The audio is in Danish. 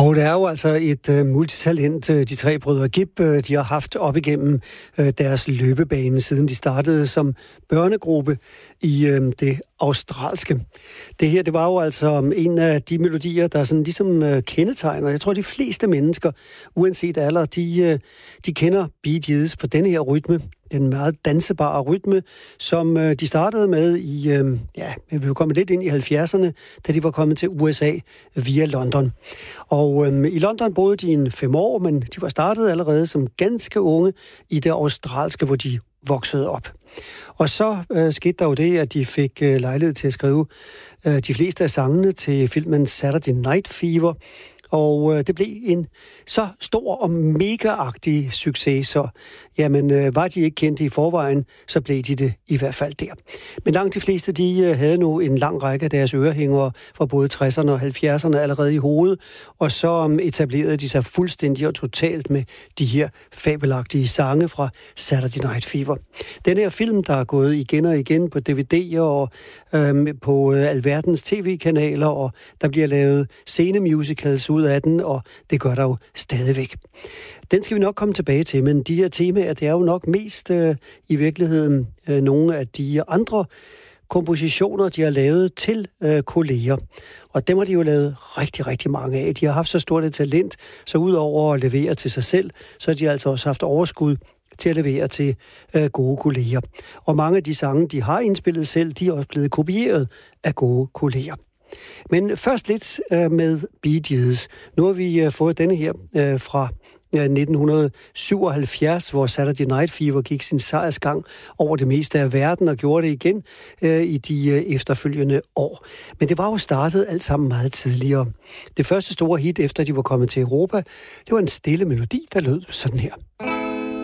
Og det er jo altså et multitalent, de tre brødre Gibb, de har haft op igennem deres løbebane, siden de startede som børnegruppe i det australske. Det her, det var jo altså en af de melodier, der sådan ligesom kendetegner. Jeg tror, de fleste mennesker, uanset alder, de kender Bee Gees på denne her rytme. Den meget dansebare rytme, som de startede med i, vi var kommet lidt ind i 70'erne, da de var kommet til USA via London. Og i London boede de en 5 år, men de var startet allerede som ganske unge i det australske, hvor de voksede op. Og så skete der jo det, at de fik lejlighed til at skrive de fleste af sangene til filmen Saturday Night Fever, og det blev en så stor og mega-agtig succes, så jamen, var de ikke kendte i forvejen, så blev de det i hvert fald der. Men langt de fleste, de havde nu en lang række af deres ørehængere fra både 60'erne og 70'erne allerede i hovedet, og så etablerede de sig fuldstændig og totalt med de her fabelagtige sange fra Saturday Night Fever. Den her film, der er gået igen og igen på DVD'er og på alverdens tv-kanaler, og der bliver lavet scenemusicals ud af den, og det gør der jo stadigvæk. Den skal vi nok komme tilbage til, men de her temaer, det er jo nok mest i virkeligheden nogle af de andre kompositioner, de har lavet til kolleger. Og dem har de jo lavet rigtig, rigtig mange af. De har haft så stort et talent, så udover at levere til sig selv, så har de altså også haft overskud til at levere til gode kolleger. Og mange af de sange, de har indspillet selv, de er også blevet kopieret af gode kolleger. Men først lidt med Bee Gees. Nu har vi fået denne her fra 1977, hvor Saturday Night Fever gik sin sejrsgang over det meste af verden og gjorde det igen i de efterfølgende år. Men det var jo startet alt sammen meget tidligere. Det første store hit, efter de var kommet til Europa, det var en stille melodi, der lød sådan her.